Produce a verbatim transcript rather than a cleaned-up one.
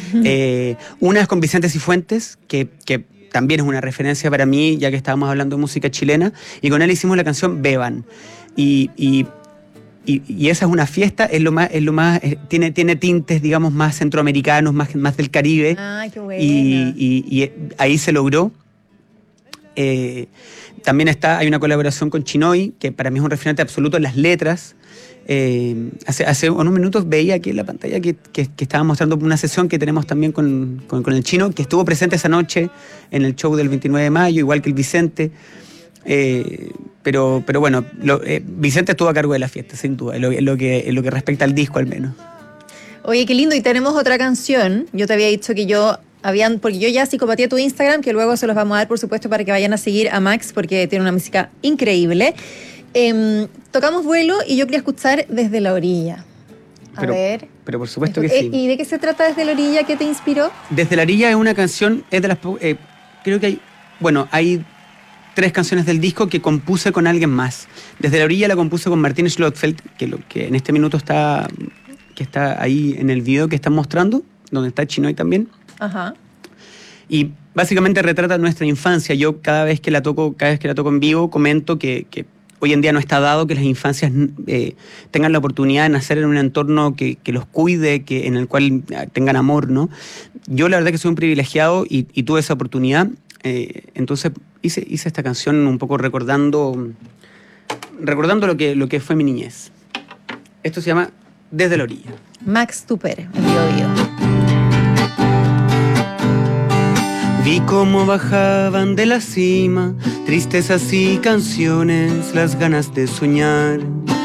Eh, una es con Vicente Cifuentes, que, que también es una referencia para mí, ya que estábamos hablando de música chilena, y con él hicimos la canción Beban. Y, y, y, y esa es una fiesta, es lo más, es lo más es, tiene, tiene tintes, digamos, más centroamericanos, más, más del Caribe. Ah, qué buena. Y, y, y ahí se logró. Eh, también está, hay una colaboración con Chinoy, que para mí es un referente absoluto en las letras. Eh, hace, hace unos minutos veía aquí en la pantalla que, que, que estaba mostrando una sesión que tenemos también con, con, con el Chino, que estuvo presente esa noche en el show del veintinueve de mayo, igual que el Vicente. Eh, pero, pero bueno, lo, eh, Vicente estuvo a cargo de la fiesta, sin duda, en lo, en lo, que, en lo que respecta al disco al menos. Oye, qué lindo, y tenemos otra canción. Yo te había dicho que yo... Habían, porque yo ya psicopatía tu Instagram, que luego se los vamos a dar, por supuesto, para que vayan a seguir a Max, porque tiene una música increíble. Eh, tocamos Vuelo y yo quería escuchar Desde la Orilla. A pero, ver. Pero por supuesto que sí. ¿Y de qué se trata Desde la Orilla? ¿Qué te inspiró? Desde la Orilla es una canción, es de las... Eh, creo que hay... Bueno, hay tres canciones del disco que compuse con alguien más. Desde la Orilla la compuse con Martín Schlotfeld, que, lo, que en este minuto está, que está ahí en el video que están mostrando, donde está Chinoy también. Ajá. Y básicamente retrata nuestra infancia. Yo cada vez que la toco, cada vez que la toco en vivo, comento que, que hoy en día no está dado que las infancias eh, tengan la oportunidad de nacer en un entorno que, que los cuide, que, en el cual tengan amor, ¿no? Yo la verdad que soy un privilegiado y, y tuve esa oportunidad. Eh, entonces hice, hice esta canción un poco recordando, recordando lo que, lo que fue mi niñez. Esto se llama Desde la Orilla. Max Tupper, en Bio Bio. Vi cómo bajaban de la cima, tristezas y canciones, las ganas de soñar.